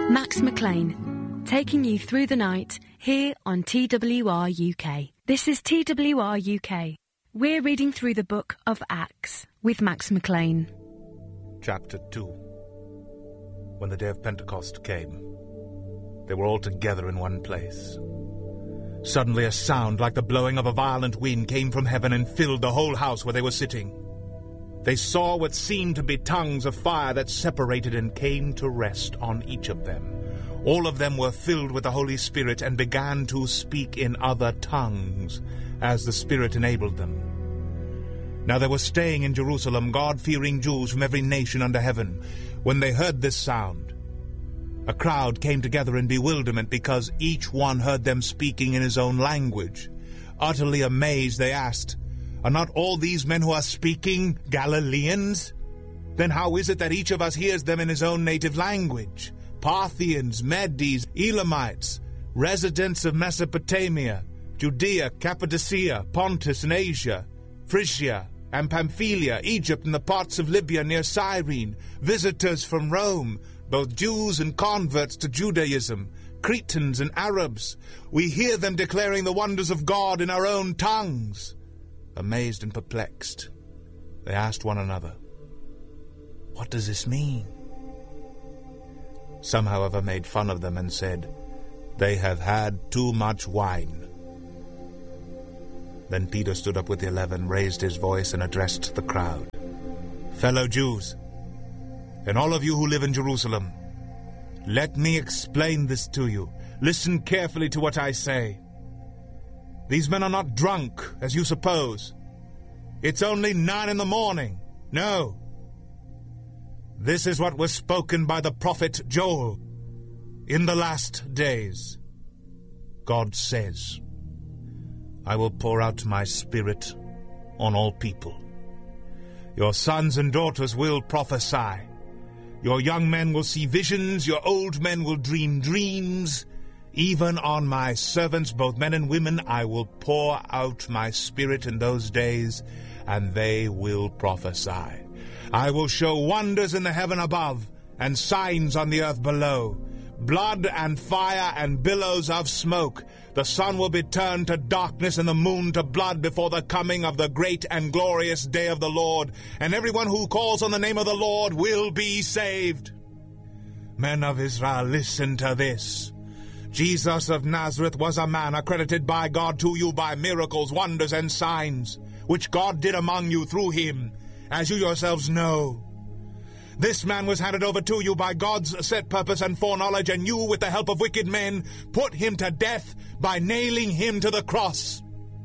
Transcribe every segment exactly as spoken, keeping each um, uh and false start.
Max McLean, taking you through the night here on T W R U K. This is T W R U K. We're reading through the book of Acts with Max McLean. Chapter two. When the day of Pentecost came, they were all together in one place. Suddenly a sound like the blowing of a violent wind came from heaven and filled the whole house where they were sitting. They saw what seemed to be tongues of fire that separated and came to rest on each of them. All of them were filled with the Holy Spirit and began to speak in other tongues, as the Spirit enabled them. Now there were staying in Jerusalem God-fearing Jews from every nation under heaven. When they heard this sound, a crowd came together in bewilderment because each one heard them speaking in his own language. Utterly amazed, they asked, "Are not all these men who are speaking Galileans? Then how is it that each of us hears them in his own native language? Parthians, Medes, Elamites, residents of Mesopotamia, Judea, Cappadocia, Pontus and Asia, Phrygia and Pamphylia, Egypt and the parts of Libya near Cyrene, visitors from Rome, both Jews and converts to Judaism, Cretans and Arabs. We hear them declaring the wonders of God in our own tongues." Amazed and perplexed, they asked one another, "What does this mean?" Some, however, made fun of them and said, "They have had too much wine." Then Peter stood up with the eleven, raised his voice, and addressed the crowd. "Fellow Jews, and all of you who live in Jerusalem, let me explain this to you. Listen carefully to what I say. These men are not drunk, as you suppose. It's only nine in the morning. No. This is what was spoken by the prophet Joel. In the last days, God says, I will pour out my spirit on all people. Your sons and daughters will prophesy. Your young men will see visions. Your old men will dream dreams. Even on my servants, both men and women, I will pour out my spirit in those days, and they will prophesy. I will show wonders in the heaven above, and signs on the earth below, blood and fire and billows of smoke. The sun will be turned to darkness and the moon to blood before the coming of the great and glorious day of the Lord, and everyone who calls on the name of the Lord will be saved. Men of Israel, listen to this. Jesus of Nazareth was a man accredited by God to you by miracles, wonders, and signs, which God did among you through him, as you yourselves know. This man was handed over to you by God's set purpose and foreknowledge, and you, with the help of wicked men, put him to death by nailing him to the cross.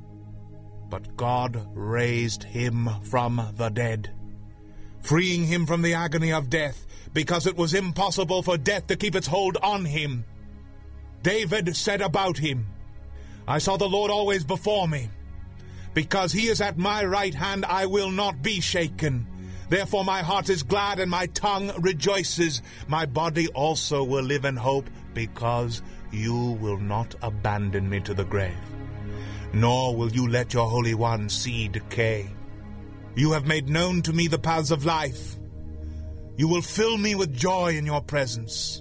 But God raised him from the dead, freeing him from the agony of death, because it was impossible for death to keep its hold on him. David said about him, I saw the Lord always before me. Because he is at my right hand, I will not be shaken. Therefore my heart is glad and my tongue rejoices. My body also will live in hope, because you will not abandon me to the grave, nor will you let your Holy One see decay. You have made known to me the paths of life. You will fill me with joy in your presence.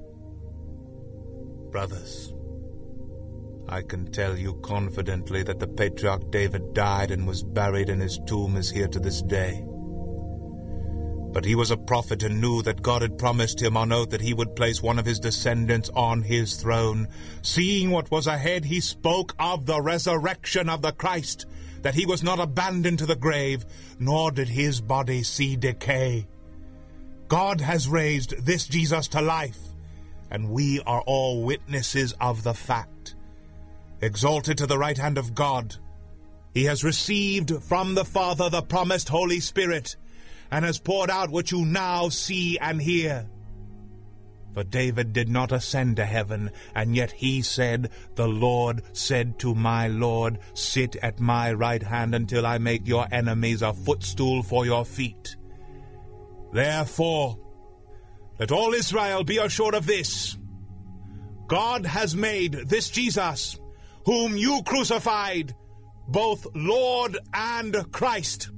Brothers, I can tell you confidently that the patriarch David died and was buried, and his tomb is here to this day. But he was a prophet and knew that God had promised him on oath that he would place one of his descendants on his throne. Seeing what was ahead, he spoke of the resurrection of the Christ, that he was not abandoned to the grave, nor did his body see decay. God has raised this Jesus to life, and we are all witnesses of the fact. Exalted to the right hand of God, he has received from the Father the promised Holy Spirit, and has poured out what you now see and hear. For David did not ascend to heaven, and yet he said, The Lord said to my Lord, Sit at my right hand until I make your enemies a footstool for your feet. Therefore, let all Israel be assured of this. God has made this Jesus, whom you crucified, both Lord and Christ.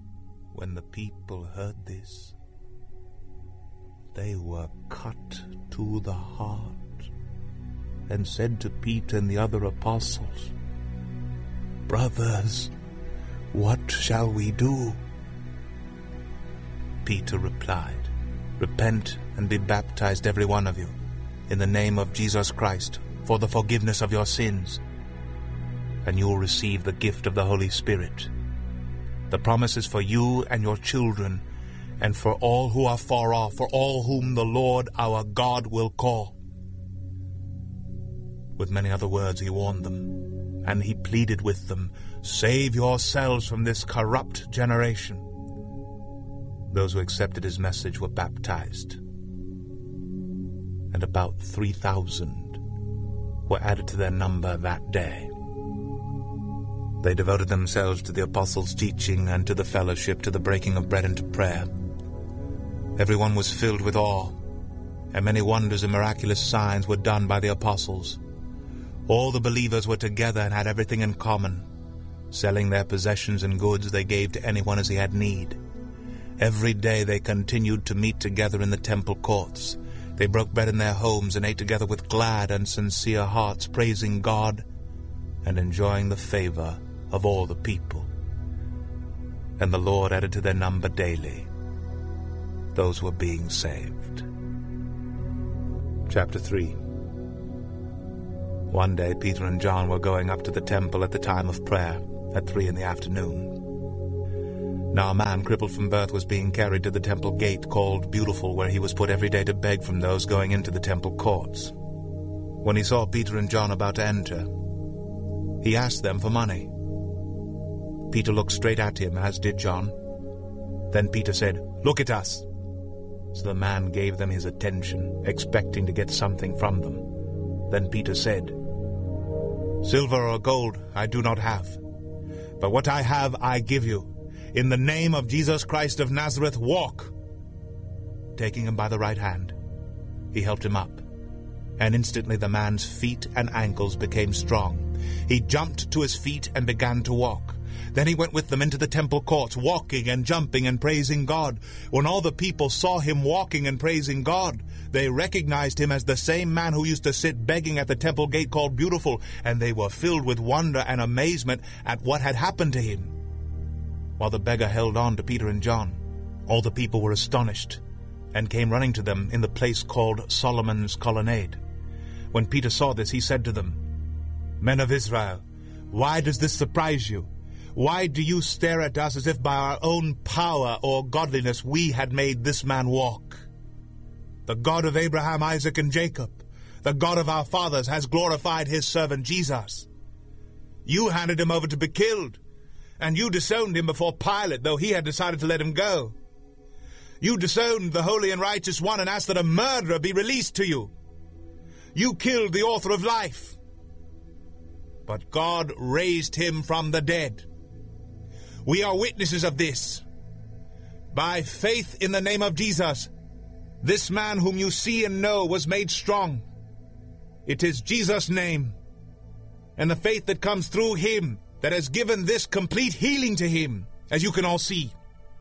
When the people heard this, they were cut to the heart, and said to Peter and the other apostles, "Brothers, what shall we do?" Peter replied, "Repent and be baptized, every one of you, in the name of Jesus Christ, for the forgiveness of your sins, and you will receive the gift of the Holy Spirit. The promise is for you and your children, and for all who are far off, for all whom the Lord our God will call." With many other words he warned them, and he pleaded with them, "Save yourselves from this corrupt generation." Those who accepted his message were baptized, and about three thousand were added to their number that day. They devoted themselves to the apostles' teaching and to the fellowship, to the breaking of bread and to prayer. Everyone was filled with awe, and many wonders and miraculous signs were done by the apostles. All the believers were together and had everything in common. Selling their possessions and goods, they gave to anyone as he had need. Every day they continued to meet together in the temple courts. They broke bread in their homes and ate together with glad and sincere hearts, praising God and enjoying the favor of all the people. And the Lord added to their number daily those who were being saved. Chapter three. One day Peter and John were going up to the temple at the time of prayer, at three in the afternoon. Now a man crippled from birth was being carried to the temple gate called Beautiful, where he was put every day to beg from those going into the temple courts. When he saw Peter and John about to enter, he asked them for money. Peter looked straight at him, as did John. Then Peter said, "Look at us." So the man gave them his attention, expecting to get something from them. Then Peter said, "Silver or gold I do not have, but what I have I give you. In the name of Jesus Christ of Nazareth, walk." Taking him by the right hand, he helped him up, and instantly the man's feet and ankles became strong. He jumped to his feet and began to walk. Then he went with them into the temple courts, walking and jumping and praising God. When all the people saw him walking and praising God, they recognized him as the same man who used to sit begging at the temple gate called Beautiful, and they were filled with wonder and amazement at what had happened to him. While the beggar held on to Peter and John, all the people were astonished and came running to them in the place called Solomon's Colonnade. When Peter saw this, he said to them, "Men of Israel, why does this surprise you? Why do you stare at us as if by our own power or godliness we had made this man walk? The God of Abraham, Isaac, and Jacob, the God of our fathers, has glorified his servant Jesus. You handed him over to be killed, and you disowned him before Pilate, though he had decided to let him go. You disowned the Holy and Righteous One and asked that a murderer be released to you. You killed the author of life, but God raised him from the dead. We are witnesses of this. By faith in the name of Jesus, this man whom you see and know was made strong. It is Jesus' name and the faith that comes through him that has given this complete healing to him, as you can all see.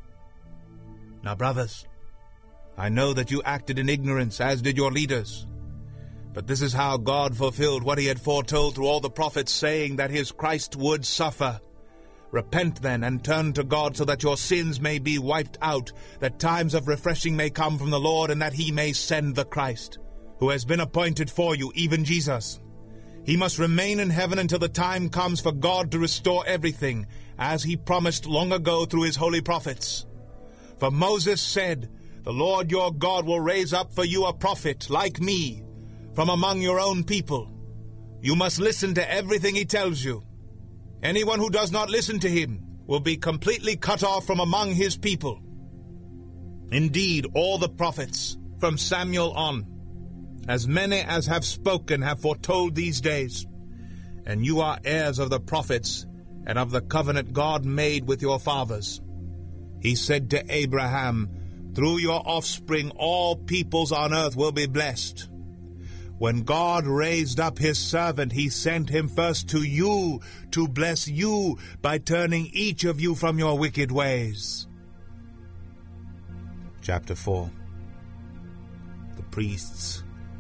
Now, brothers, I know that you acted in ignorance, as did your leaders. But this is how God fulfilled what he had foretold through all the prophets, saying that his Christ would suffer. Repent then and turn to God, so that your sins may be wiped out, that times of refreshing may come from the Lord, and that he may send the Christ, who has been appointed for you, even Jesus. He must remain in heaven until the time comes for God to restore everything, as he promised long ago through his holy prophets. For Moses said, "The Lord your God will raise up for you a prophet like me from among your own people. You must listen to everything he tells you. Anyone who does not listen to him will be completely cut off from among his people." Indeed, all the prophets, from Samuel on, as many as have spoken, have foretold these days. And you are heirs of the prophets and of the covenant God made with your fathers. He said to Abraham, "Through your offspring all peoples on earth will be blessed." When God raised up his servant, he sent him first to you to bless you by turning each of you from your wicked ways. Chapter four. The priests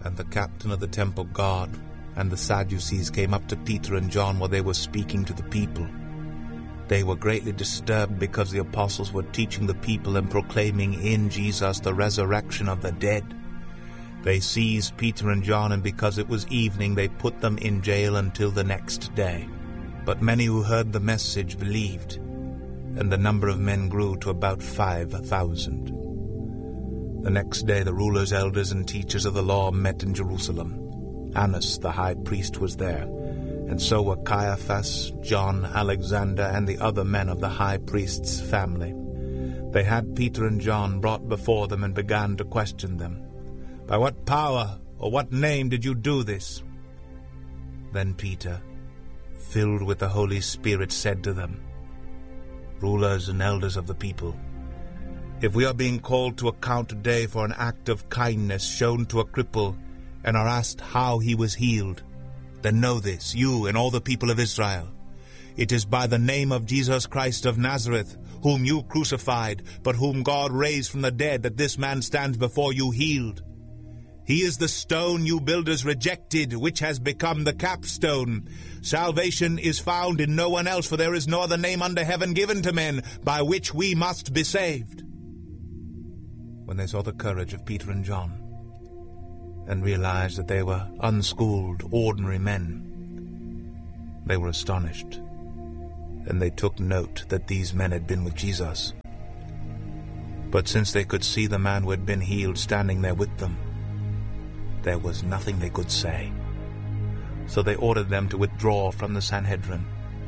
And the captain of the temple guard and the Sadducees came up to Peter and John while they were speaking to the people. They were greatly disturbed because the apostles were teaching the people and proclaiming in Jesus the resurrection of the dead. They seized Peter and John, and because it was evening, they put them in jail until the next day. But many who heard the message believed, and the number of men grew to about five thousand. The next day the rulers, elders, and teachers of the law met in Jerusalem. Annas the high priest was there, and so were Caiaphas, John, Alexander, and the other men of the high priest's family. They had Peter and John brought before them and began to question them. "By what power or what name did you do this?" Then Peter, filled with the Holy Spirit, said to them, "Rulers and elders of the people, if we are being called to account today for an act of kindness shown to a cripple and are asked how he was healed, then know this, you and all the people of Israel. It is by the name of Jesus Christ of Nazareth, whom you crucified, but whom God raised from the dead, that this man stands before you healed. He is the stone you builders rejected, which has become the capstone. Salvation is found in no one else, for there is no other name under heaven given to men by which we must be saved." When they saw the courage of Peter and John, and realized that they were unschooled, ordinary men, they were astonished, and they took note that these men had been with Jesus. But since they could see the man who had been healed standing there with them, there was nothing they could say. So they ordered them to withdraw from the Sanhedrin,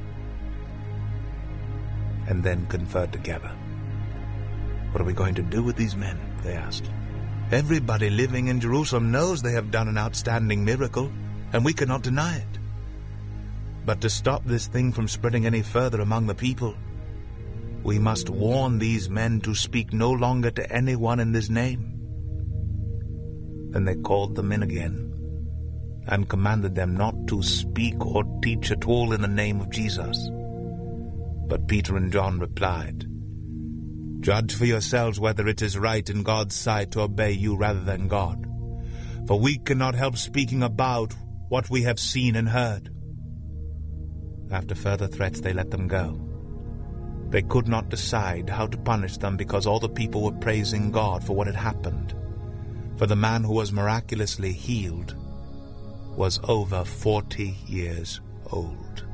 and then conferred together. "What are we going to do with these men?" they asked. "Everybody living in Jerusalem knows they have done an outstanding miracle, and we cannot deny it. But to stop this thing from spreading any further among the people, we must warn these men to speak no longer to anyone in this name." Then they called them in again, and commanded them not to speak or teach at all in the name of Jesus. But Peter and John replied, "Judge for yourselves whether it is right in God's sight to obey you rather than God. For we cannot help speaking about what we have seen and heard." After further threats, they let them go. They could not decide how to punish them because all the people were praising God for what had happened. For the man who was miraculously healed was over forty years old.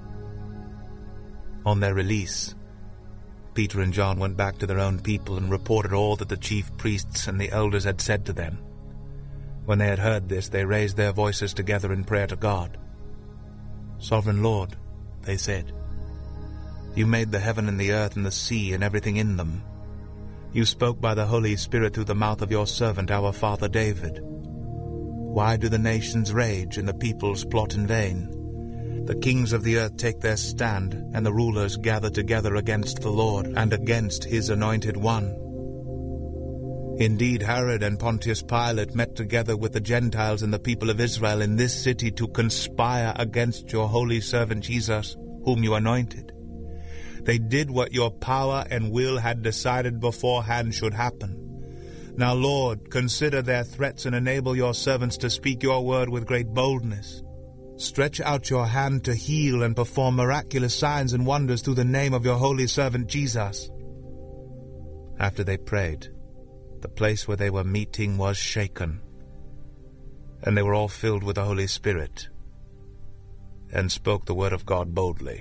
On their release, Peter and John went back to their own people and reported all that the chief priests and the elders had said to them. When they had heard this, they raised their voices together in prayer to God. "Sovereign Lord," they said, "you made the heaven and the earth and the sea and everything in them. You spoke by the Holy Spirit through the mouth of your servant, our father David. Why do the nations rage and the peoples plot in vain? The kings of the earth take their stand, and the rulers gather together against the Lord and against his anointed one. Indeed, Herod and Pontius Pilate met together with the Gentiles and the people of Israel in this city to conspire against your holy servant Jesus, whom you anointed. They did what your power and will had decided beforehand should happen. Now, Lord, consider their threats and enable your servants to speak your word with great boldness. Stretch out your hand to heal and perform miraculous signs and wonders through the name of your holy servant Jesus." After they prayed, the place where they were meeting was shaken, and they were all filled with the Holy Spirit, and spoke the word of God boldly.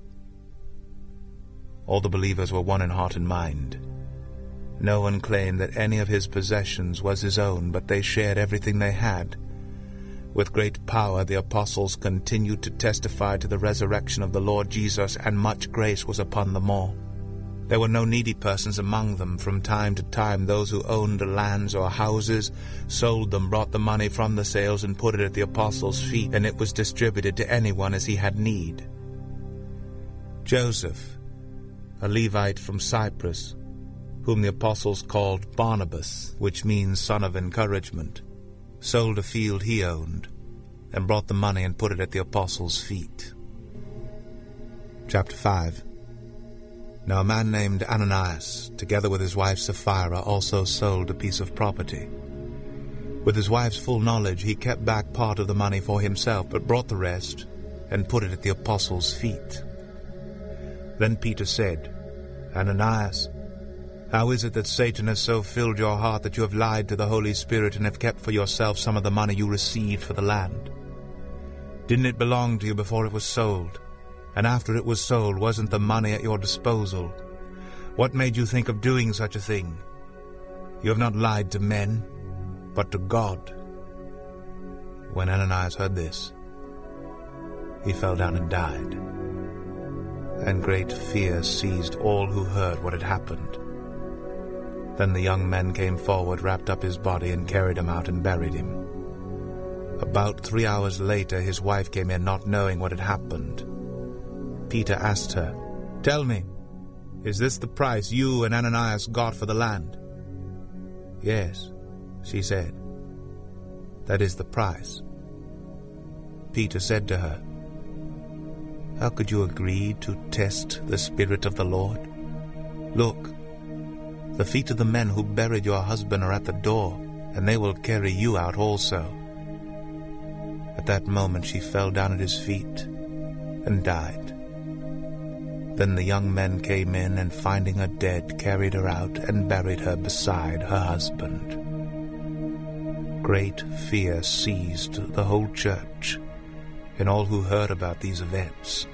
All the believers were one in heart and mind. No one claimed that any of his possessions was his own, but they shared everything they had. With great power the apostles continued to testify to the resurrection of the Lord Jesus, and much grace was upon them all. There were no needy persons among them. From time to time those who owned lands or houses sold them, brought the money from the sales, and put it at the apostles' feet, and it was distributed to anyone as he had need. Joseph, a Levite from Cyprus, whom the apostles called Barnabas, which means son of encouragement, sold a field he owned, and brought the money and put it at the apostles' feet. Chapter five. Now a man named Ananias, together with his wife Sapphira, also sold a piece of property. With his wife's full knowledge, he kept back part of the money for himself, but brought the rest and put it at the apostles' feet. Then Peter said, "Ananias, how is it that Satan has so filled your heart that you have lied to the Holy Spirit and have kept for yourself some of the money you received for the land? Didn't it belong to you before it was sold? And after it was sold, wasn't the money at your disposal? What made you think of doing such a thing? You have not lied to men, but to God." When Ananias heard this, he fell down and died, and great fear seized all who heard what had happened. Then the young men came forward, wrapped up his body, and carried him out and buried him. About three hours later, his wife came in, not knowing what had happened. Peter asked her, "Tell me, is this the price you and Ananias got for the land?" "Yes," she said, "that is the price." Peter said to her, "How could you agree to test the Spirit of the Lord? Look, the feet of the men who buried your husband are at the door, and they will carry you out also." At that moment she fell down at his feet and died. Then the young men came in, and finding her dead, carried her out and buried her beside her husband. Great fear seized the whole church and all who heard about these events.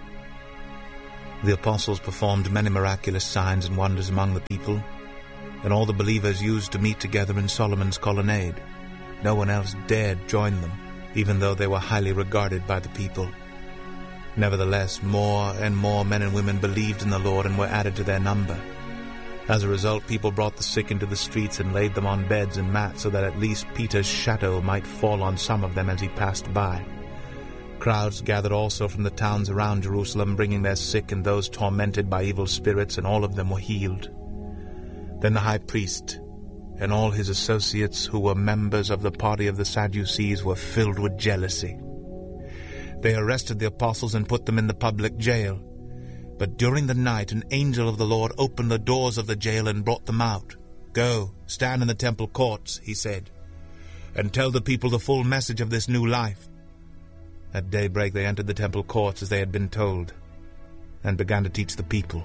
The apostles performed many miraculous signs and wonders among the people, and all the believers used to meet together in Solomon's colonnade. No one else dared join them, even though they were highly regarded by the people. Nevertheless, more and more men and women believed in the Lord and were added to their number. As a result, people brought the sick into the streets and laid them on beds and mats so that at least Peter's shadow might fall on some of them as he passed by. Crowds gathered also from the towns around Jerusalem, bringing their sick and those tormented by evil spirits, and all of them were healed. Then the high priest and all his associates, who were members of the party of the Sadducees, were filled with jealousy. They arrested the apostles and put them in the public jail. But during the night an angel of the Lord opened the doors of the jail and brought them out. "Go, stand in the temple courts," he said, "and tell the people the full message of this new life." At daybreak they entered the temple courts as they had been told, and began to teach the people.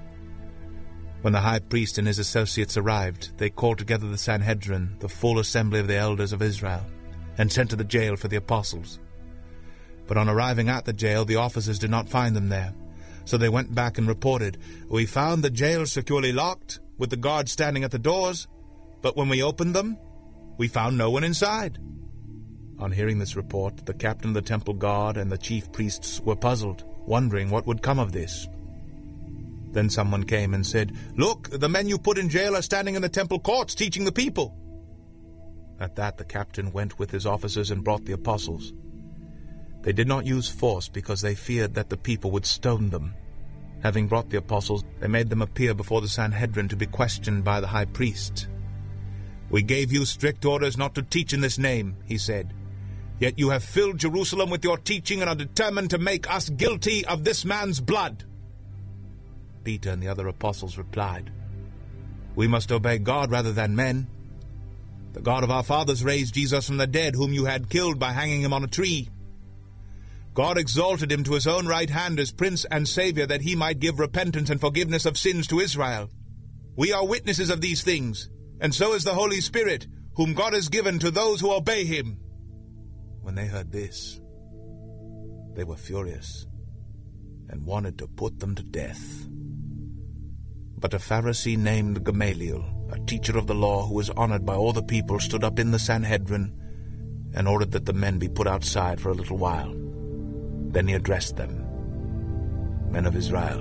When the high priest and his associates arrived, they called together the Sanhedrin, the full assembly of the elders of Israel, and sent to the jail for the apostles. But on arriving at the jail, the officers did not find them there. So they went back and reported, "We found the jail securely locked, with the guards standing at the doors, but when we opened them, we found no one inside." On hearing this report, the captain of the temple guard and the chief priests were puzzled, wondering what would come of this. Then someone came and said, "Look, the men you put in jail are standing in the temple courts teaching the people." At that the captain went with his officers and brought the apostles. They did not use force because they feared that the people would stone them. Having brought the apostles, they made them appear before the Sanhedrin to be questioned by the high priest. "We gave you strict orders not to teach in this name," he said. "Yet you have filled Jerusalem with your teaching and are determined to make us guilty of this man's blood." Peter and the other apostles replied, "We must obey God rather than men. The God of our fathers raised Jesus from the dead, whom you had killed by hanging him on a tree. God exalted him to his own right hand as Prince and Savior, that he might give repentance and forgiveness of sins to Israel. We are witnesses of these things, and so is the Holy Spirit, whom God has given to those who obey him." When they heard this, they were furious and wanted to put them to death. But a Pharisee named Gamaliel, a teacher of the law who was honored by all the people, stood up in the Sanhedrin and ordered that the men be put outside for a little while. Then he addressed them, "Men of Israel,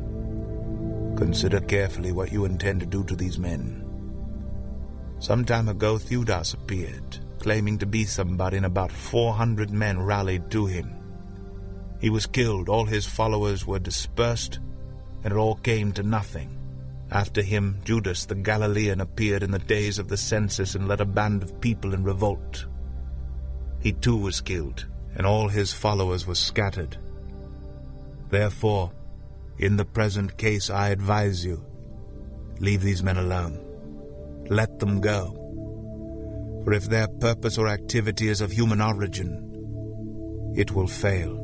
consider carefully what you intend to do to these men. Some time ago Theudas appeared, claiming to be somebody, and about four hundred men rallied to him. He was killed, all his followers were dispersed, and it all came to nothing. After him, Judas the Galilean appeared in the days of the census and led a band of people in revolt. He too was killed, and all his followers were scattered. Therefore, in the present case, I advise you, leave these men alone. Let them go. For if their purpose or activity is of human origin, it will fail.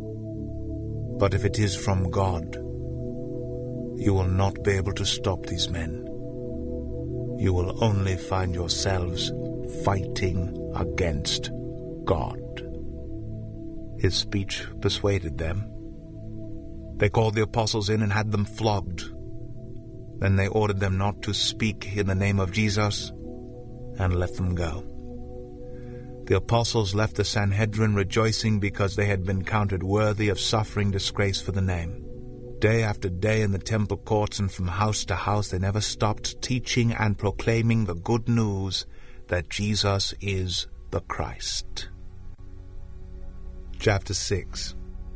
But if it is from God, you will not be able to stop these men. You will only find yourselves fighting against God." His speech persuaded them. They called the apostles in and had them flogged. Then they ordered them not to speak in the name of Jesus and let them go. The apostles left the Sanhedrin rejoicing because they had been counted worthy of suffering disgrace for the name. Day after day in the temple courts and from house to house they never stopped teaching and proclaiming the good news that Jesus is the Christ. Chapter six.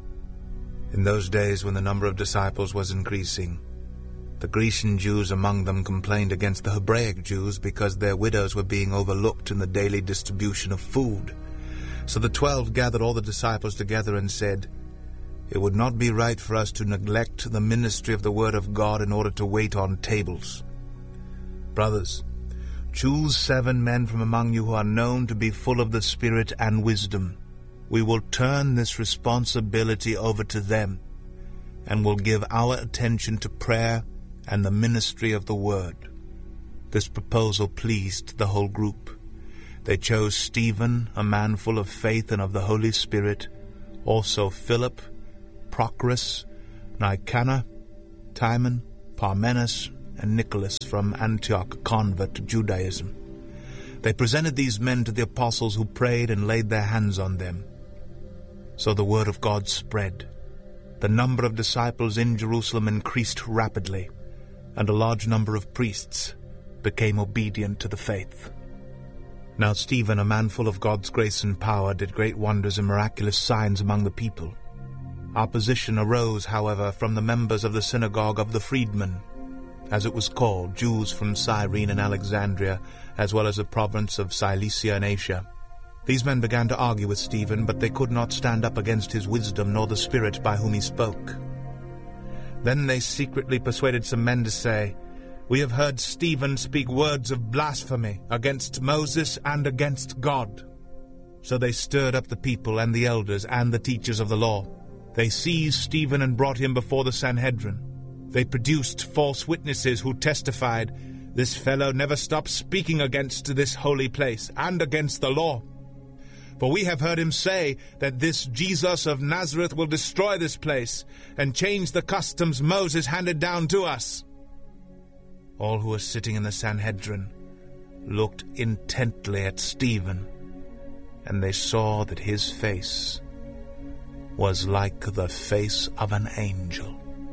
In those days when the number of disciples was increasing, the Grecian Jews among them complained against the Hebraic Jews because their widows were being overlooked in the daily distribution of food. So the twelve gathered all the disciples together and said, "It would not be right for us to neglect the ministry of the Word of God in order to wait on tables. Brothers, choose seven men from among you who are known to be full of the Spirit and wisdom. We will turn this responsibility over to them and will give our attention to prayer and the ministry of the Word." This proposal pleased the whole group. They chose Stephen, a man full of faith and of the Holy Spirit, also Philip, Prochorus, Nicanor, Timon, Parmenas, and Nicholas from Antioch, a convert to Judaism. They presented these men to the apostles, who prayed and laid their hands on them. So the word of God spread. The number of disciples in Jerusalem increased rapidly, and a large number of priests became obedient to the faith. Now Stephen, a man full of God's grace and power, did great wonders and miraculous signs among the people. Opposition arose, however, from the members of the synagogue of the freedmen, as it was called, Jews from Cyrene and Alexandria, as well as the province of Cilicia and Asia. These men began to argue with Stephen, but they could not stand up against his wisdom nor the Spirit by whom he spoke. Then they secretly persuaded some men to say, "We have heard Stephen speak words of blasphemy against Moses and against God." So they stirred up the people and the elders and the teachers of the law. They seized Stephen and brought him before the Sanhedrin. They produced false witnesses who testified, "This fellow never stops speaking against this holy place and against the law. For we have heard him say that this Jesus of Nazareth will destroy this place and change the customs Moses handed down to us." All who were sitting in the Sanhedrin looked intently at Stephen, and they saw that his face was like the face of an angel.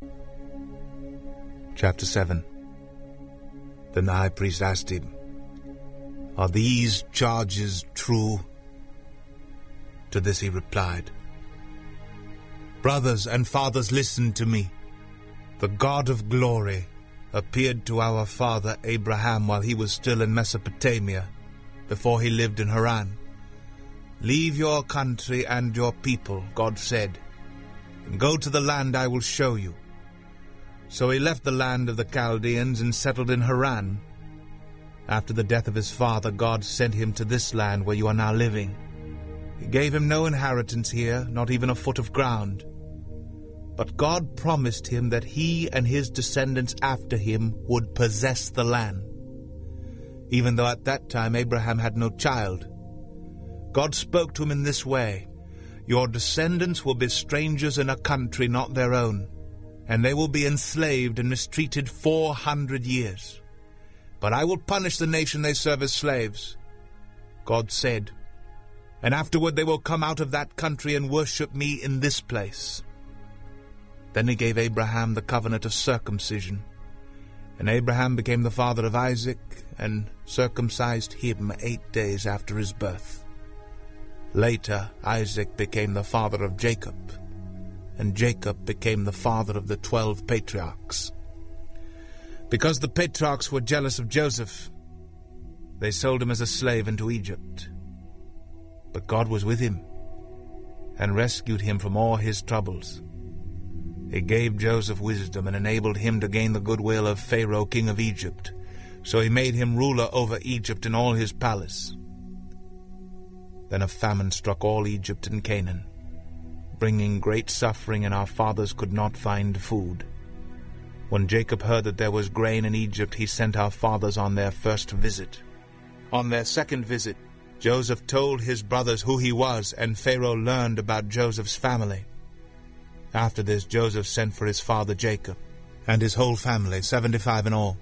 Chapter seven. Then the high priest asked him, "Are these charges true?" To this he replied, "Brothers and fathers, listen to me. The God of glory appeared to our father Abraham while he was still in Mesopotamia, before he lived in Haran. 'Leave your country and your people,' God said, 'and go to the land I will show you.' So he left the land of the Chaldeans and settled in Haran. After the death of his father, God sent him to this land where you are now living. He gave him no inheritance here, not even a foot of ground. But God promised him that he and his descendants after him would possess the land, even though at that time Abraham had no child. God spoke to him in this way, 'Your descendants will be strangers in a country not their own, and they will be enslaved and mistreated four hundred years. But I will punish the nation they serve as slaves.' God said, 'And afterward they will come out of that country and worship me in this place.' Then he gave Abraham the covenant of circumcision, and Abraham became the father of Isaac, and circumcised him eight days after his birth. Later, Isaac became the father of Jacob, and Jacob became the father of the twelve patriarchs. Because the patriarchs were jealous of Joseph, they sold him as a slave into Egypt. But God was with him, and rescued him from all his troubles. He gave Joseph wisdom and enabled him to gain the goodwill of Pharaoh, king of Egypt. So he made him ruler over Egypt and all his palace. Then a famine struck all Egypt and Canaan, bringing great suffering, and our fathers could not find food. When Jacob heard that there was grain in Egypt, he sent our fathers on their first visit. On their second visit, Joseph told his brothers who he was, and Pharaoh learned about Joseph's family. After this, Joseph sent for his father Jacob, and his whole family, seventy-five in all.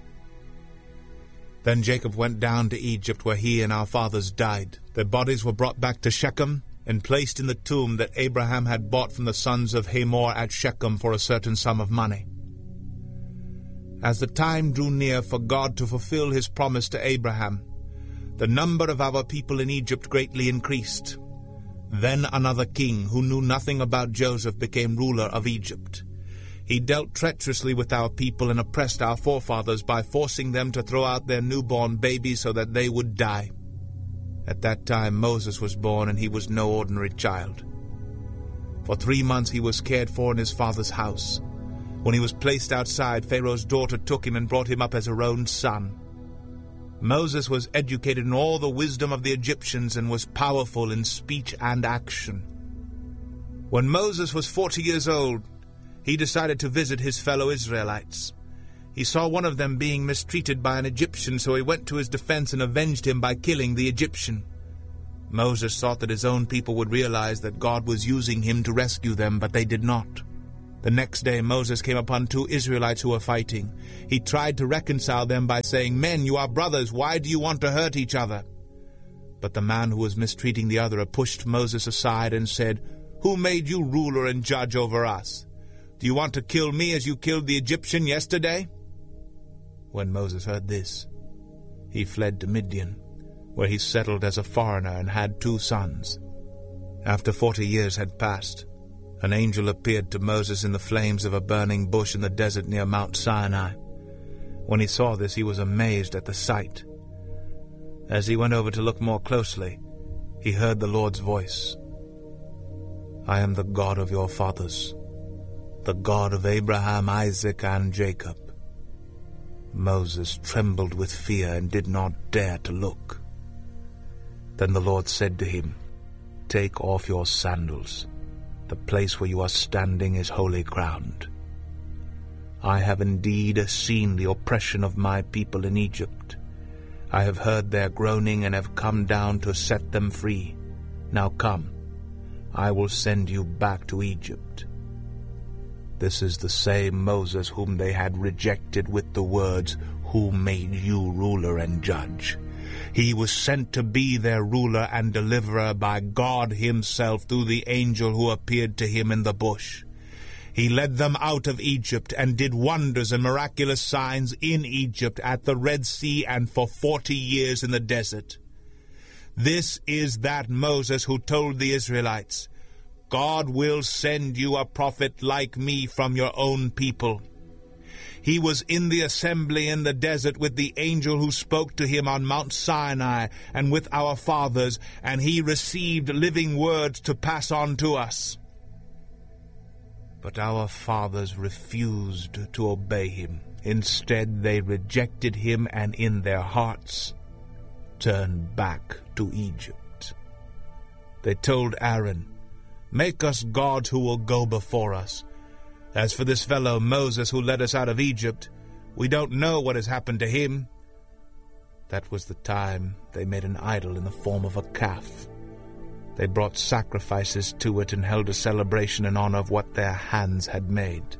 Then Jacob went down to Egypt, where he and our fathers died. Their bodies were brought back to Shechem, and placed in the tomb that Abraham had bought from the sons of Hamor at Shechem for a certain sum of money. As the time drew near for God to fulfill his promise to Abraham, the number of our people in Egypt greatly increased. Then another king, who knew nothing about Joseph, became ruler of Egypt. He dealt treacherously with our people and oppressed our forefathers by forcing them to throw out their newborn babies so that they would die. At that time Moses was born, and he was no ordinary child. For three months he was cared for in his father's house. When he was placed outside, Pharaoh's daughter took him and brought him up as her own son. Moses was educated in all the wisdom of the Egyptians and was powerful in speech and action. When Moses was forty years old, he decided to visit his fellow Israelites. He saw one of them being mistreated by an Egyptian, so he went to his defense and avenged him by killing the Egyptian. Moses thought that his own people would realize that God was using him to rescue them, but they did not. The next day Moses came upon two Israelites who were fighting. He tried to reconcile them by saying, "Men, you are brothers. Why do you want to hurt each other?" But the man who was mistreating the other pushed Moses aside and said, "Who made you ruler and judge over us? Do you want to kill me as you killed the Egyptian yesterday?" When Moses heard this, he fled to Midian, where he settled as a foreigner and had two sons. After forty years had passed, an angel appeared to Moses in the flames of a burning bush in the desert near Mount Sinai. When he saw this, he was amazed at the sight. As he went over to look more closely, he heard the Lord's voice. "I am the God of your fathers, the God of Abraham, Isaac, and Jacob." Moses trembled with fear and did not dare to look. Then the Lord said to him, "Take off your sandals. The place where you are standing is holy ground. I have indeed seen the oppression of my people in Egypt. I have heard their groaning and have come down to set them free. Now come, I will send you back to Egypt." This is the same Moses whom they had rejected with the words, "Who made you ruler and judge?" He was sent to be their ruler and deliverer by God himself through the angel who appeared to him in the bush. He led them out of Egypt and did wonders and miraculous signs in Egypt, at the Red Sea, and for forty years in the desert. This is that Moses who told the Israelites, "God will send you a prophet like me from your own people." He was in the assembly in the desert with the angel who spoke to him on Mount Sinai and with our fathers, and he received living words to pass on to us. But our fathers refused to obey him. Instead, they rejected him and in their hearts turned back to Egypt. They told Aaron, "Make us gods who will go before us. As for this fellow Moses who led us out of Egypt, we don't know what has happened to him." That was the time they made an idol in the form of a calf. They brought sacrifices to it and held a celebration in honor of what their hands had made.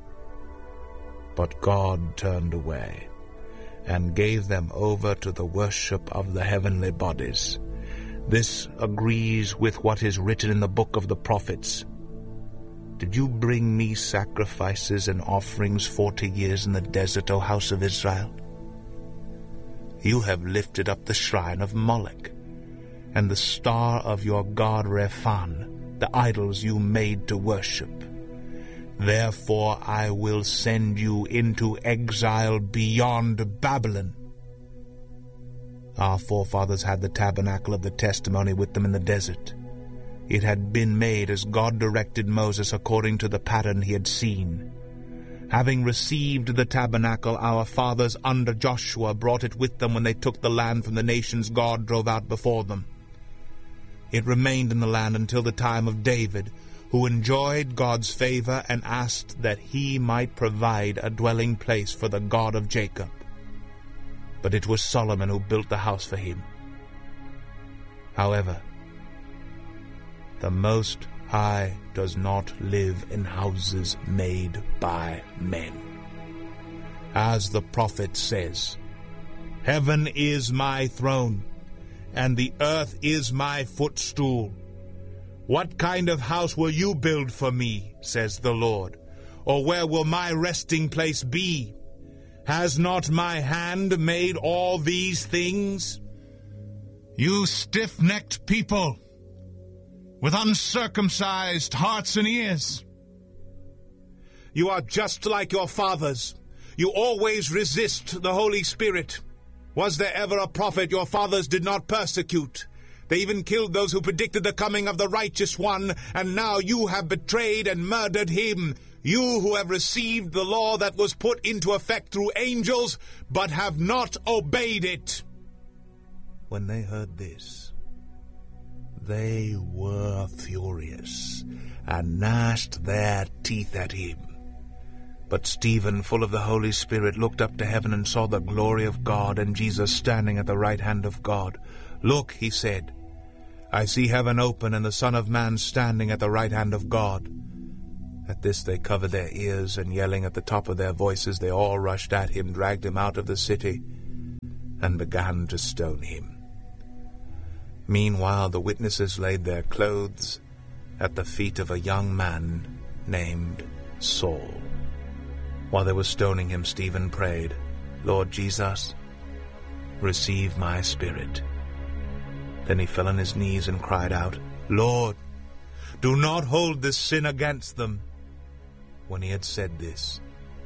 But God turned away and gave them over to the worship of the heavenly bodies. This agrees with what is written in the book of the prophets. "Did you bring me sacrifices and offerings forty years in the desert, O house of Israel? You have lifted up the shrine of Moloch, and the star of your god Rephan, the idols you made to worship. Therefore I will send you into exile beyond Babylon." Our forefathers had the tabernacle of the testimony with them in the desert. It had been made as God directed Moses according to the pattern he had seen. Having received the tabernacle, our fathers under Joshua brought it with them when they took the land from the nations God drove out before them. It remained in the land until the time of David, who enjoyed God's favor and asked that he might provide a dwelling place for the God of Jacob. But it was Solomon who built the house for him. However, the Most High does not live in houses made by men. As the prophet says, "Heaven is my throne, and the earth is my footstool. What kind of house will you build for me, says the Lord? Or where will my resting place be? Has not my hand made all these things? You stiff-necked people, with uncircumcised hearts and ears. You are just like your fathers. You always resist the Holy Spirit. Was there ever a prophet your fathers did not persecute? They even killed those who predicted the coming of the righteous one, and now you have betrayed and murdered him. You who have received the law that was put into effect through angels, but have not obeyed it." When they heard this, they were furious and gnashed their teeth at him. But Stephen, full of the Holy Spirit, looked up to heaven and saw the glory of God and Jesus standing at the right hand of God. "Look," he said, "I see heaven open and the Son of Man standing at the right hand of God." At this they covered their ears, and yelling at the top of their voices, they all rushed at him, dragged him out of the city, and began to stone him. Meanwhile the witnesses laid their clothes at the feet of a young man named Saul. While they were stoning him, Stephen prayed, "Lord Jesus, receive my spirit." Then he fell on his knees and cried out, "Lord, do not hold this sin against them." When he had said this,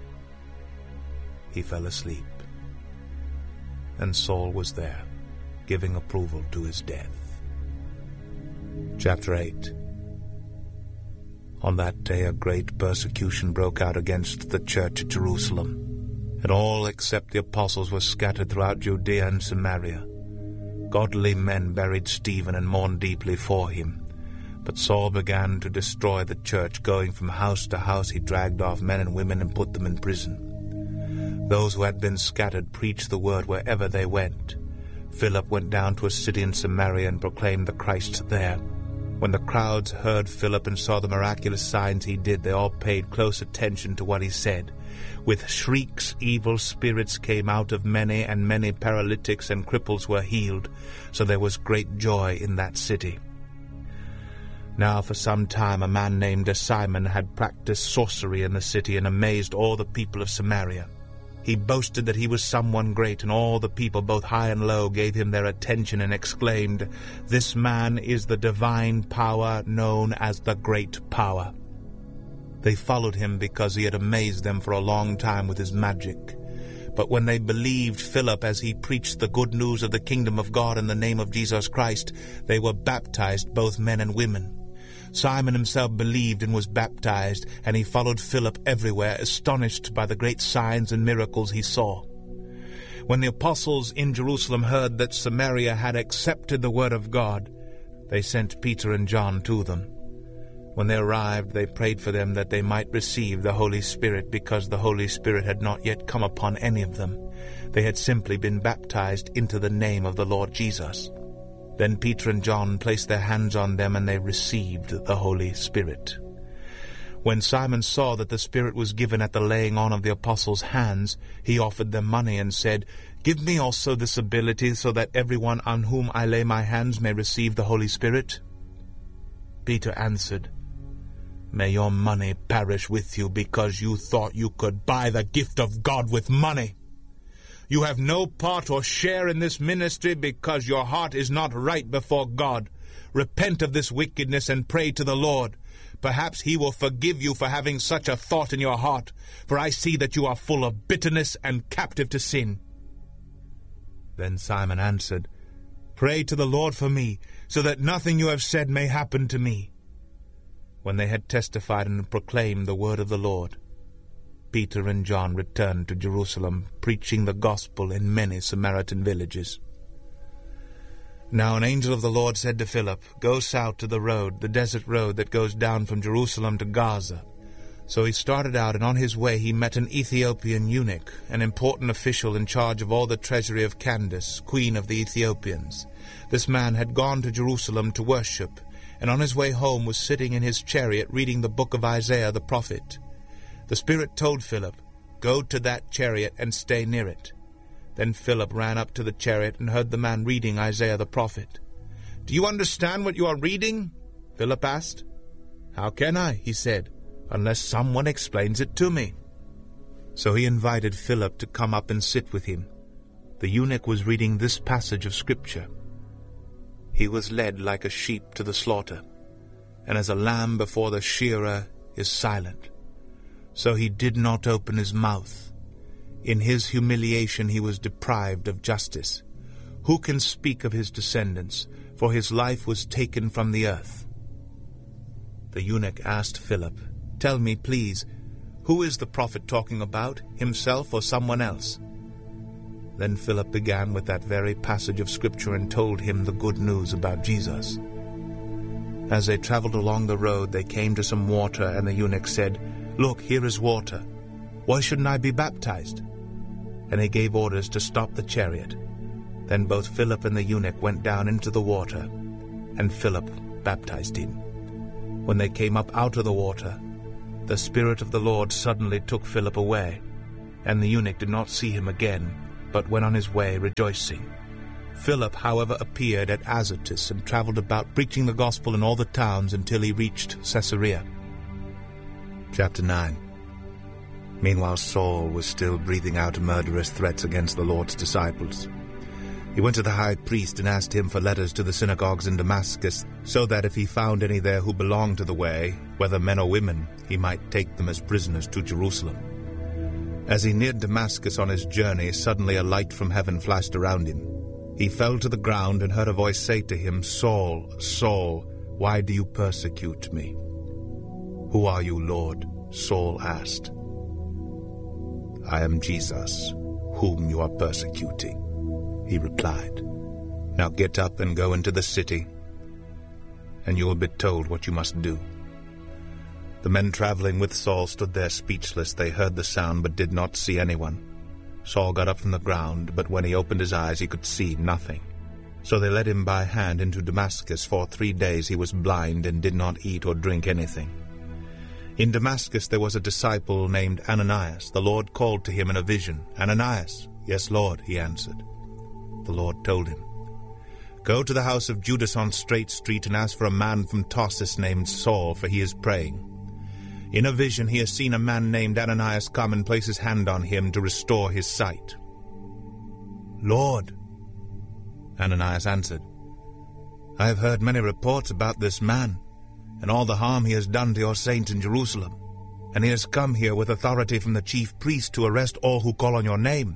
he fell asleep, and Saul was there, giving approval to his death. Chapter eight. On that day a great persecution broke out against the church at Jerusalem, and all except the apostles were scattered throughout Judea and Samaria. Godly men buried Stephen and mourned deeply for him. But Saul began to destroy the church. Going from house to house, he dragged off men and women and put them in prison. Those who had been scattered preached the word wherever they went. Philip went down to a city in Samaria and proclaimed the Christ there. When the crowds heard Philip and saw the miraculous signs he did, they all paid close attention to what he said. With shrieks, evil spirits came out of many, and many paralytics and cripples were healed. So there was great joy in that city. Now for some time a man named Simon had practiced sorcery in the city and amazed all the people of Samaria. He boasted that he was someone great, and all the people, both high and low, gave him their attention and exclaimed, "This man is the divine power known as the Great Power." They followed him because he had amazed them for a long time with his magic. But when they believed Philip as he preached the good news of the kingdom of God in the name of Jesus Christ, they were baptized, both men and women. Simon himself believed and was baptized, and he followed Philip everywhere, astonished by the great signs and miracles he saw. When the apostles in Jerusalem heard that Samaria had accepted the word of God, they sent Peter and John to them. When they arrived, they prayed for them that they might receive the Holy Spirit, because the Holy Spirit had not yet come upon any of them. They had simply been baptized into the name of the Lord Jesus. Then Peter and John placed their hands on them, and they received the Holy Spirit. When Simon saw that the Spirit was given at the laying on of the apostles' hands, he offered them money and said, "Give me also this ability, so that everyone on whom I lay my hands may receive the Holy Spirit." Peter answered, "May your money perish with you, because you thought you could buy the gift of God with money. You have no part or share in this ministry, because your heart is not right before God. Repent of this wickedness and pray to the Lord. Perhaps he will forgive you for having such a thought in your heart, for I see that you are full of bitterness and captive to sin." Then Simon answered, "Pray to the Lord for me, so that nothing you have said may happen to me." When they had testified and proclaimed the word of the Lord, Peter and John returned to Jerusalem, preaching the gospel in many Samaritan villages. Now an angel of the Lord said to Philip, "Go south to the road, the desert road that goes down from Jerusalem to Gaza." So he started out, and on his way he met an Ethiopian eunuch, an important official in charge of all the treasury of Candace, queen of the Ethiopians. This man had gone to Jerusalem to worship, and on his way home was sitting in his chariot reading the book of Isaiah the prophet. The Spirit told Philip, "Go to that chariot and stay near it." Then Philip ran up to the chariot and heard the man reading Isaiah the prophet. "Do you understand what you are reading?" Philip asked. "How can I," he said, "unless someone explains it to me?" So he invited Philip to come up and sit with him. The eunuch was reading this passage of Scripture. "He was led like a sheep to the slaughter, and as a lamb before the shearer is silent, so he did not open his mouth. In his humiliation he was deprived of justice. Who can speak of his descendants? For his life was taken from the earth." The eunuch asked Philip, "Tell me, please, who is the prophet talking about, himself or someone else?" Then Philip began with that very passage of Scripture and told him the good news about Jesus. As they traveled along the road, they came to some water, and the eunuch said, "Look, here is water. Why shouldn't I be baptized?" And he gave orders to stop the chariot. Then both Philip and the eunuch went down into the water, and Philip baptized him. When they came up out of the water, the Spirit of the Lord suddenly took Philip away, and the eunuch did not see him again, but went on his way rejoicing. Philip, however, appeared at Azotus and traveled about preaching the gospel in all the towns until he reached Caesarea. Chapter nine. Meanwhile Saul was still breathing out murderous threats against the Lord's disciples. He went to the high priest and asked him for letters to the synagogues in Damascus, so that if he found any there who belonged to the way, whether men or women, he might take them as prisoners to Jerusalem. As he neared Damascus on his journey, suddenly a light from heaven flashed around him. He fell to the ground and heard a voice say to him, "Saul, Saul, why do you persecute me?" "Who are you, Lord?" Saul asked. "I am Jesus, whom you are persecuting," he replied. "Now get up and go into the city, and you will be told what you must do." The men traveling with Saul stood there speechless. They heard the sound but did not see anyone. Saul got up from the ground, but when he opened his eyes he could see nothing. So they led him by hand into Damascus. For three days he was blind and did not eat or drink anything. In Damascus there was a disciple named Ananias. The Lord called to him in a vision. "Ananias." "Yes, Lord," he answered. The Lord told him, "Go to the house of Judas on Straight Street and ask for a man from Tarsus named Saul, for he is praying. In a vision he has seen a man named Ananias come and place his hand on him to restore his sight." "Lord," Ananias answered, "I have heard many reports about this man, and all the harm he has done to your saints in Jerusalem, and he has come here with authority from the chief priest to arrest all who call on your name."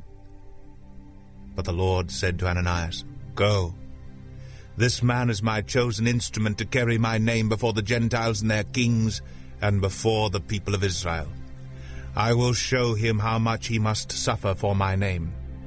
But the Lord said to Ananias, "Go. This man is my chosen instrument to carry my name before the Gentiles and their kings, and before the people of Israel. I will show him how much he must suffer for my name."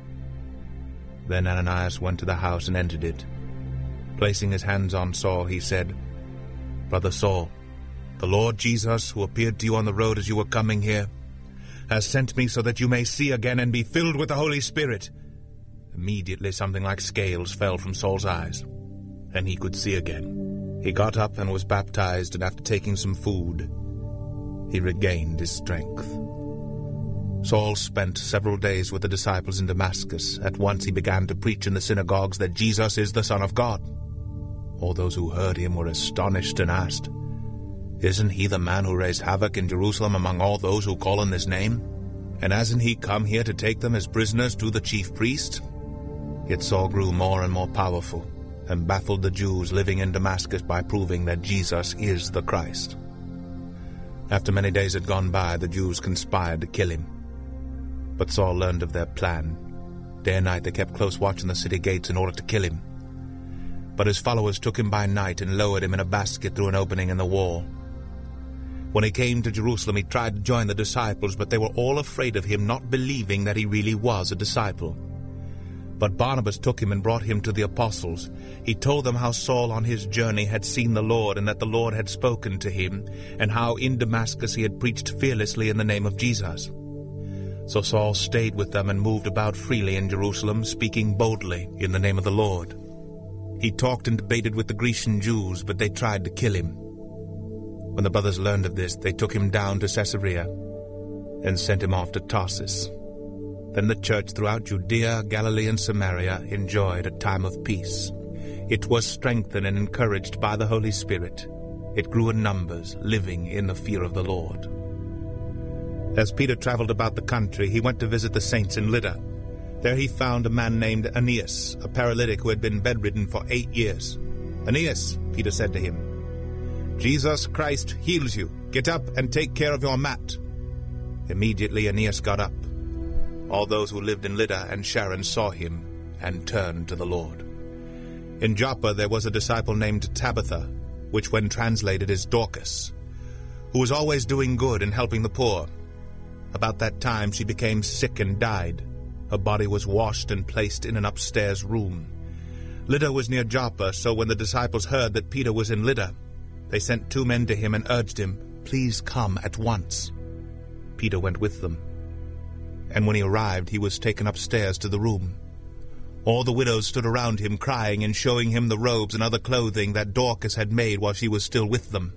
Then Ananias went to the house and entered it. Placing his hands on Saul, he said, "Brother Saul, the Lord Jesus, who appeared to you on the road as you were coming here, has sent me so that you may see again and be filled with the Holy Spirit." Immediately something like scales fell from Saul's eyes, and he could see again. He got up and was baptized, and after taking some food, he regained his strength. Saul spent several days with the disciples in Damascus. At once he began to preach in the synagogues that Jesus is the Son of God. All those who heard him were astonished and asked, "Isn't he the man who raised havoc in Jerusalem among all those who call on this name? And hasn't he come here to take them as prisoners to the chief priest?" Yet Saul grew more and more powerful, and baffled the Jews living in Damascus by proving that Jesus is the Christ. After many days had gone by, the Jews conspired to kill him. But Saul learned of their plan. Day and night they kept close watch on the city gates in order to kill him. But his followers took him by night and lowered him in a basket through an opening in the wall. When he came to Jerusalem, he tried to join the disciples, but they were all afraid of him, not believing that he really was a disciple. But Barnabas took him and brought him to the apostles. He told them how Saul on his journey had seen the Lord, and that the Lord had spoken to him, and how in Damascus he had preached fearlessly in the name of Jesus. So Saul stayed with them and moved about freely in Jerusalem, speaking boldly in the name of the Lord. He talked and debated with the Grecian Jews, but they tried to kill him. When the brothers learned of this, they took him down to Caesarea and sent him off to Tarsus. Then the church throughout Judea, Galilee, and Samaria enjoyed a time of peace. It was strengthened and encouraged by the Holy Spirit. It grew in numbers, living in the fear of the Lord. As Peter traveled about the country, he went to visit the saints in Lydda. There he found a man named Aeneas, a paralytic who had been bedridden for eight years. "Aeneas," Peter said to him, "Jesus Christ heals you. Get up and take care of your mat." Immediately Aeneas got up. All those who lived in Lydda and Sharon saw him and turned to the Lord. In Joppa there was a disciple named Tabitha, which when translated is Dorcas, who was always doing good and helping the poor. About that time she became sick and died. Her body was washed and placed in an upstairs room. Lydda was near Joppa, so when the disciples heard that Peter was in Lydda, they sent two men to him and urged him, "Please come at once." Peter went with them. And when he arrived, he was taken upstairs to the room. All the widows stood around him, crying and showing him the robes and other clothing that Dorcas had made while she was still with them.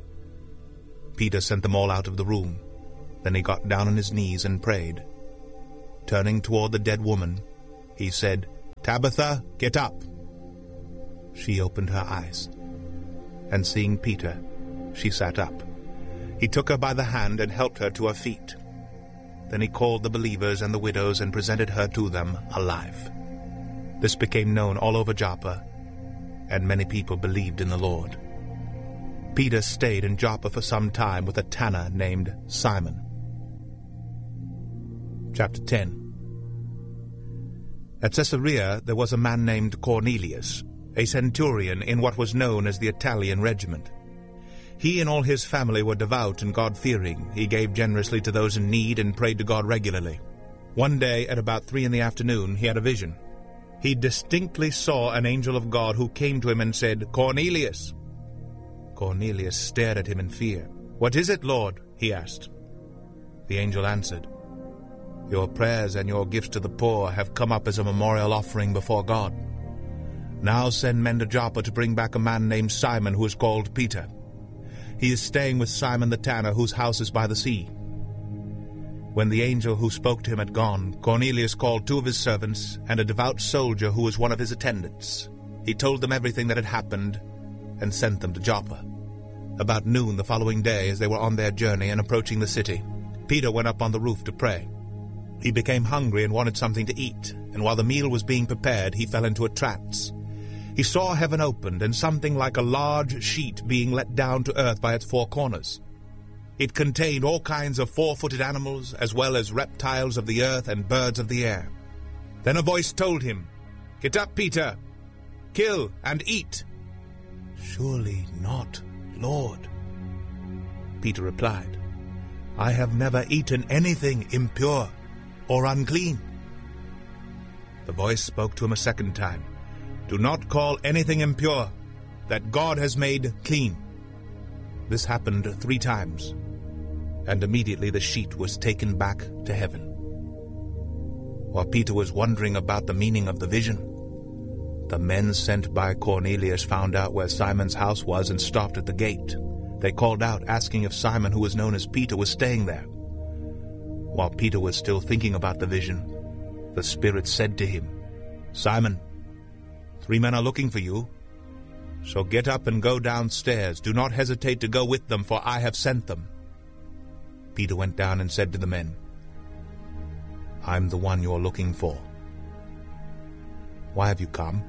Peter sent them all out of the room. Then he got down on his knees and prayed. Turning toward the dead woman, he said, "Tabitha, get up." She opened her eyes, and seeing Peter, she sat up. He took her by the hand and helped her to her feet. Then he called the believers and the widows and presented her to them alive. This became known all over Joppa, and many people believed in the Lord. Peter stayed in Joppa for some time with a tanner named Simon. Chapter ten. At Caesarea there was a man named Cornelius, a centurion in what was known as the Italian regiment. He and all his family were devout and God-fearing. He gave generously to those in need and prayed to God regularly. One day, at about three in the afternoon, he had a vision. He distinctly saw an angel of God who came to him and said, "Cornelius." Cornelius stared at him in fear. "What is it, Lord?" he asked. The angel answered, "Your prayers and your gifts to the poor have come up as a memorial offering before God. Now send men to Joppa to bring back a man named Simon who is called Peter. He is staying with Simon the tanner, whose house is by the sea." When the angel who spoke to him had gone, Cornelius called two of his servants and a devout soldier who was one of his attendants. He told them everything that had happened and sent them to Joppa. About noon the following day, as they were on their journey and approaching the city, Peter went up on the roof to pray. He became hungry and wanted something to eat, and while the meal was being prepared, he fell into a trance. He saw heaven opened and something like a large sheet being let down to earth by its four corners. It contained all kinds of four-footed animals, as well as reptiles of the earth and birds of the air. Then a voice told him, "Get up, Peter! Kill and eat." "Surely not, Lord," Peter replied. "I have never eaten anything impure or unclean." The voice spoke to him a second time. "Do not call anything impure that God has made clean." This happened three times, and immediately the sheet was taken back to heaven. While Peter was wondering about the meaning of the vision, the men sent by Cornelius found out where Simon's house was and stopped at the gate. They called out, asking if Simon, who was known as Peter, was staying there. While Peter was still thinking about the vision, the Spirit said to him, "Simon, three men are looking for you. So get up and go downstairs. Do not hesitate to go with them, for I have sent them." Peter went down and said to the men, "I'm the one you're looking for. Why have you come?"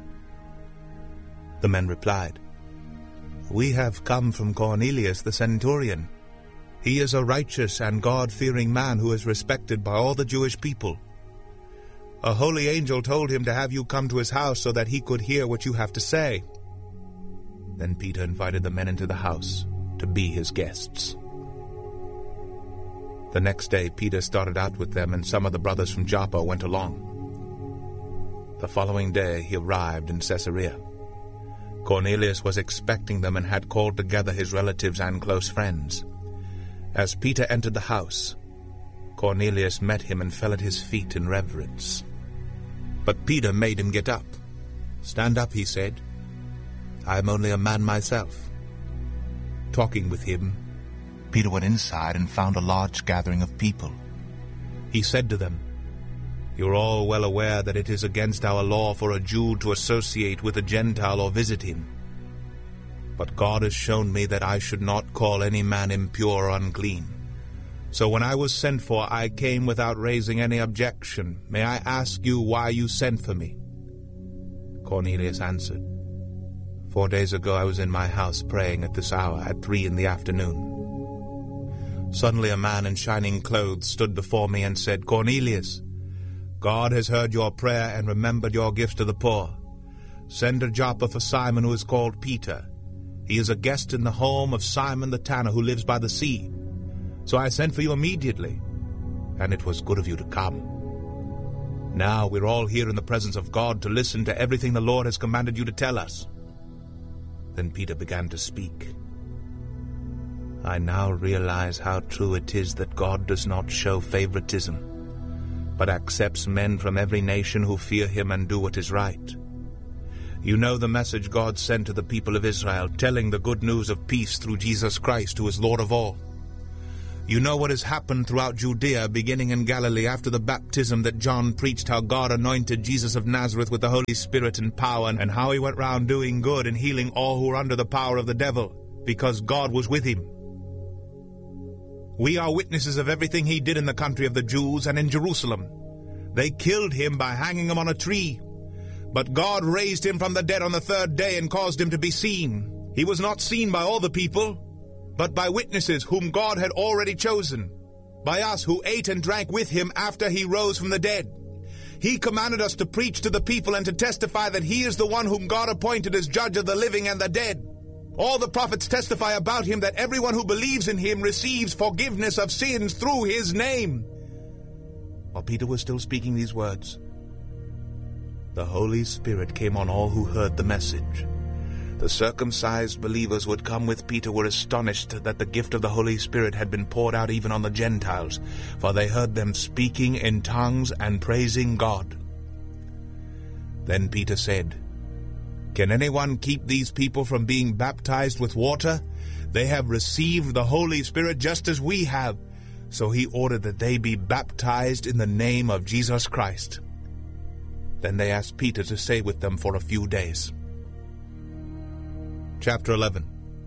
The men replied, "We have come from Cornelius the centurion. He is a righteous and God-fearing man who is respected by all the Jewish people. A holy angel told him to have you come to his house so that he could hear what you have to say." Then Peter invited the men into the house to be his guests. The next day Peter started out with them, and some of the brothers from Joppa went along. The following day he arrived in Caesarea. Cornelius was expecting them and had called together his relatives and close friends. As Peter entered the house, Cornelius met him and fell at his feet in reverence. But Peter made him get up. "Stand up," he said. "I am only a man myself." Talking with him, Peter went inside and found a large gathering of people. He said to them, "You are all well aware that it is against our law for a Jew to associate with a Gentile or visit him. But God has shown me that I should not call any man impure or unclean. So when I was sent for, I came without raising any objection. May I ask you why you sent for me?" Cornelius answered, "Four days ago I was in my house praying at this hour, at three in the afternoon. Suddenly a man in shining clothes stood before me and said, 'Cornelius, God has heard your prayer and remembered your gifts to the poor. Send to Joppa for Simon, who is called Peter. He is a guest in the home of Simon the tanner, who lives by the sea.' So I sent for you immediately, and it was good of you to come. Now we're all here in the presence of God to listen to everything the Lord has commanded you to tell us." Then Peter began to speak. "I now realize how true it is that God does not show favoritism, but accepts men from every nation who fear him and do what is right. You know the message God sent to the people of Israel, telling the good news of peace through Jesus Christ, who is Lord of all. You know what has happened throughout Judea, beginning in Galilee after the baptism that John preached, how God anointed Jesus of Nazareth with the Holy Spirit and power, and how he went round doing good and healing all who were under the power of the devil, because God was with him. We are witnesses of everything he did in the country of the Jews and in Jerusalem. They killed him by hanging him on a tree. But God raised him from the dead on the third day and caused him to be seen. He was not seen by all the people, but by witnesses whom God had already chosen, by us who ate and drank with him after he rose from the dead. He commanded us to preach to the people and to testify that he is the one whom God appointed as judge of the living and the dead. All the prophets testify about him that everyone who believes in him receives forgiveness of sins through his name." While Peter was still speaking these words, the Holy Spirit came on all who heard the message. The circumcised believers who had come with Peter were astonished that the gift of the Holy Spirit had been poured out even on the Gentiles, for they heard them speaking in tongues and praising God. Then Peter said, "Can anyone keep these people from being baptized with water? They have received the Holy Spirit just as we have." So he ordered that they be baptized in the name of Jesus Christ. Then they asked Peter to stay with them for a few days. Chapter eleven.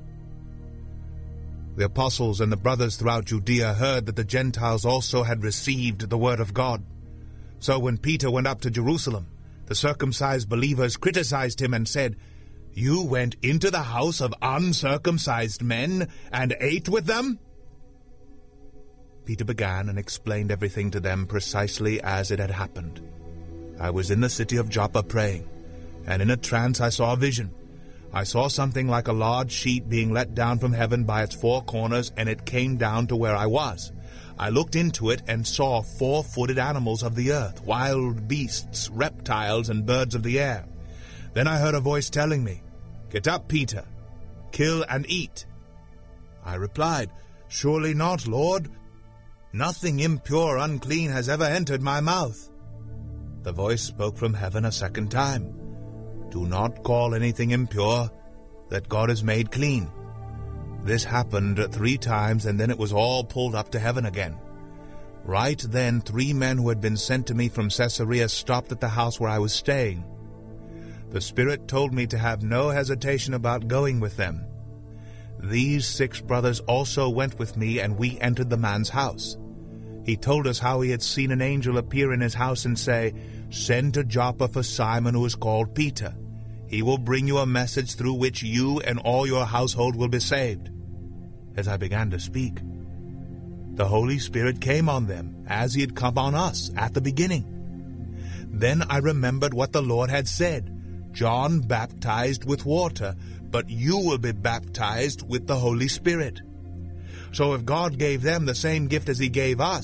The apostles and the brothers throughout Judea heard that the Gentiles also had received the word of God. So when Peter went up to Jerusalem, the circumcised believers criticized him and said, "You went into the house of uncircumcised men and ate with them?" Peter began and explained everything to them precisely as it had happened. "I was in the city of Joppa praying, and in a trance I saw a vision. I saw something like a large sheet being let down from heaven by its four corners, and it came down to where I was. I looked into it and saw four-footed animals of the earth, wild beasts, reptiles, and birds of the air. Then I heard a voice telling me, 'Get up, Peter, kill and eat.' I replied, 'Surely not, Lord. Nothing impure or unclean has ever entered my mouth.' The voice spoke from heaven a second time, 'Do not call anything impure that God has made clean.' This happened three times, and then it was all pulled up to heaven again. Right then, three men who had been sent to me from Caesarea stopped at the house where I was staying. The Spirit told me to have no hesitation about going with them. These six brothers also went with me, and we entered the man's house. He told us how he had seen an angel appear in his house and say, 'Send to Joppa for Simon, who is called Peter. He will bring you a message through which you and all your household will be saved.' As I began to speak, the Holy Spirit came on them, as he had come on us at the beginning. Then I remembered what the Lord had said, 'John baptized with water, but you will be baptized with the Holy Spirit.' So if God gave them the same gift as he gave us,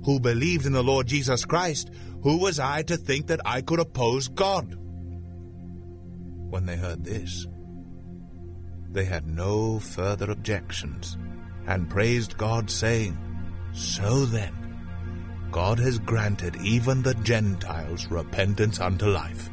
who believed in the Lord Jesus Christ, who was I to think that I could oppose God? When they heard this, they had no further objections, and praised God, saying, So then, God has granted even the Gentiles repentance unto life.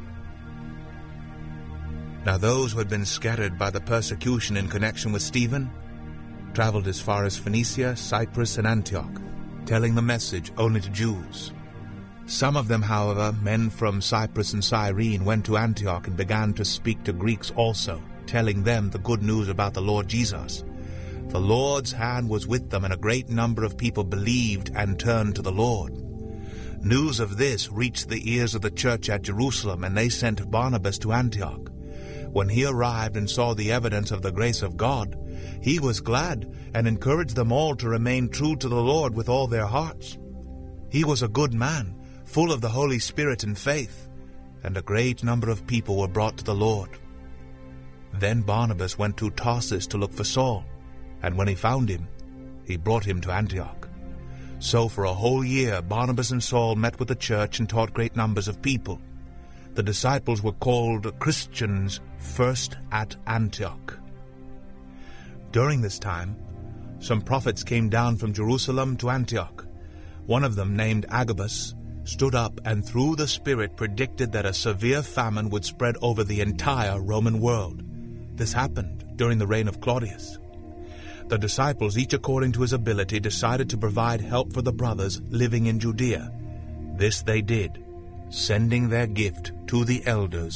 Now those who had been scattered by the persecution in connection with Stephen traveled as far as Phoenicia, Cyprus, and Antioch, telling the message only to Jews. Some of them, however, men from Cyprus and Cyrene, went to Antioch and began to speak to Greeks also, telling them the good news about the Lord Jesus. The Lord's hand was with them, and a great number of people believed and turned to the Lord. News of this reached the ears of the church at Jerusalem, and they sent Barnabas to Antioch. When he arrived and saw the evidence of the grace of God, he was glad and encouraged them all to remain true to the Lord with all their hearts. He was a good man, full of the Holy Spirit and faith, and a great number of people were brought to the Lord. Then Barnabas went to Tarsus to look for Saul, and when he found him, he brought him to Antioch. So for a whole year Barnabas and Saul met with the church and taught great numbers of people. The disciples were called Christians first at Antioch. During this time, some prophets came down from Jerusalem to Antioch. One of them, named Agabus, stood up and through the Spirit predicted that a severe famine would spread over the entire Roman world. This happened during the reign of Claudius. The disciples, each according to his ability, decided to provide help for the brothers living in Judea. This they did, sending their gift to the elders